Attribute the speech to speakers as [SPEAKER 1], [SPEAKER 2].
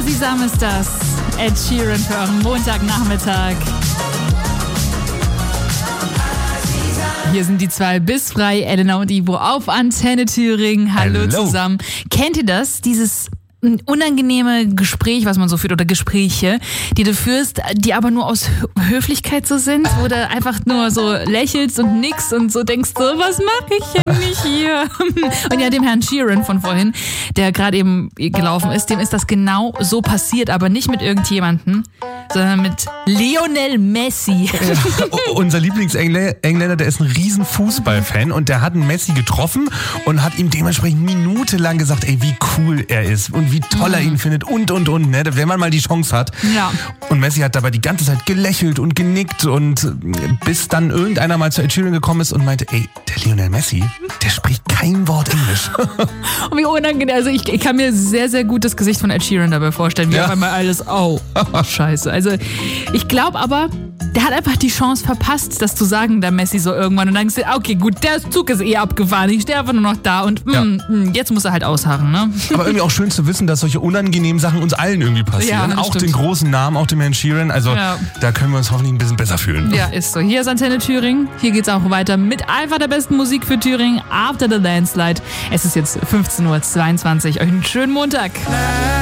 [SPEAKER 1] Asisam ist das. Ed Sheeran für euren Montagnachmittag. Hier sind die zwei bis frei, Elena und Ivo auf Antenne Thüringen. Hallo zusammen. Kennt ihr das? Dieses unangenehme Gespräch, was man so führt, oder Gespräche, die du führst, die aber nur aus Höflichkeit so sind, wo du einfach nur so lächelst und nix und so denkst, so, was mache ich denn nicht hier? Und ja, dem Herrn Sheeran von vorhin, der gerade eben gelaufen ist, dem ist das genau so passiert, aber nicht mit irgendjemandem, sondern mit Lionel Messi.
[SPEAKER 2] Unser Lieblingsengländer, der ist ein riesen Fußballfan und der hat einen Messi getroffen und hat ihm dementsprechend minutenlang gesagt, ey, wie cool er ist und wie toll er ihn findet und, ne, wenn man mal die Chance hat.
[SPEAKER 1] Ja.
[SPEAKER 2] Und Messi hat dabei die ganze Zeit gelächelt und genickt und bis dann irgendeiner mal zu Ed Sheeran gekommen ist und meinte, ey, der Lionel Messi, der spricht kein Wort Englisch.
[SPEAKER 1] Und wie unangenehm, also ich kann mir sehr, sehr gut das Gesicht von Ed Sheeran dabei vorstellen, wie auf einmal alles, scheiße. Also ich glaube aber, der hat einfach die Chance verpasst, das zu sagen, der Messi so irgendwann. Und dann denkst du, okay, gut, der Zug ist abgefahren, ich stehe einfach nur noch da und jetzt muss er halt ausharren, ne?
[SPEAKER 2] Aber irgendwie auch schön zu wissen, dass solche unangenehmen Sachen uns allen irgendwie passieren.
[SPEAKER 1] Ja,
[SPEAKER 2] auch
[SPEAKER 1] stimmt.
[SPEAKER 2] den großen Namen, auch dem Herrn Sheeran. Also da können wir uns hoffentlich ein bisschen besser fühlen.
[SPEAKER 1] Ja, ist so. Hier ist Antenne Thüringen. Hier geht's auch weiter mit einfach der besten Musik für Thüringen. After the Landslide. Es ist jetzt 15:22 Uhr. Euch einen schönen Montag.